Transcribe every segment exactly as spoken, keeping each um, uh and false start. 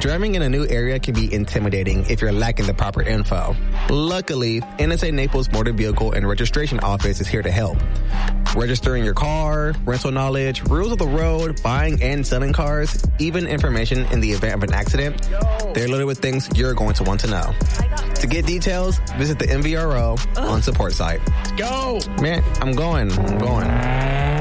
Driving in a new area can be intimidating if you're lacking the proper info. Luckily, N S A Naples Motor Vehicle and Registration Office is here to help. Registering your car, rental knowledge, rules of the road, buying and selling cars, even information in the event of an accident, they're loaded with things you're going to want to know. To get details, visit the M V R O on support site. Go! Man, I'm going. I'm going.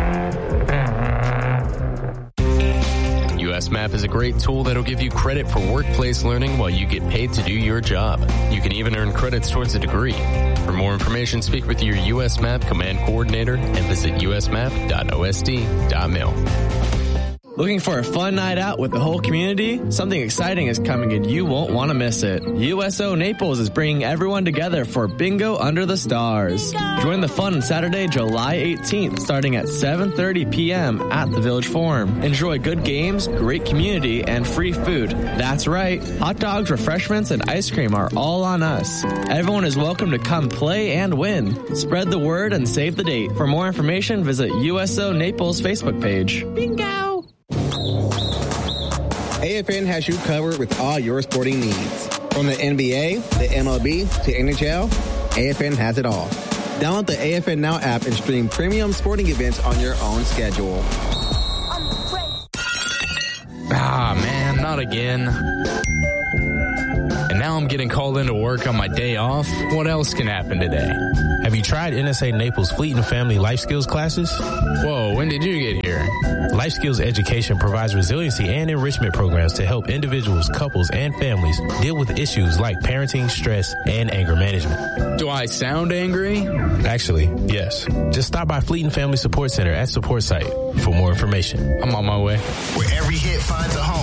U S Map is a great tool that'll give you credit for workplace learning while you get paid to do your job. You can even earn credits towards a degree. For more information, speak with your U S Map command coordinator and visit u s map dot o s d dot mil. Looking for a fun night out with the whole community? Something exciting is coming and you won't want to miss it. U S O Naples is bringing everyone together for Bingo Under the Stars. Bingo! Join the fun on Saturday, July eighteenth, starting at seven thirty p.m. at the Village Forum. Enjoy good games, great community, and free food. That's right. Hot dogs, refreshments, and ice cream are all on us. Everyone is welcome to come play and win. Spread the word and save the date. For more information, visit U S O Naples Facebook page. Bingo! A F N has you covered with all your sporting needs. From the N B A, the M L B, to N H L, A F N has it all. Download the A F N Now app and stream premium sporting events on your own schedule. Ah, man, not again. And now I'm getting called into work on my day off. What else can happen today? Have you tried N S A Naples Fleet and Family Life Skills classes? Whoa, when did you get here? Life Skills Education provides resiliency and enrichment programs to help individuals, couples, and families deal with issues like parenting, stress, and anger management. Do I sound angry? Actually, yes. Just stop by Fleet and Family Support Center at Support Site for more information. I'm on my way. Where every hit finds a home.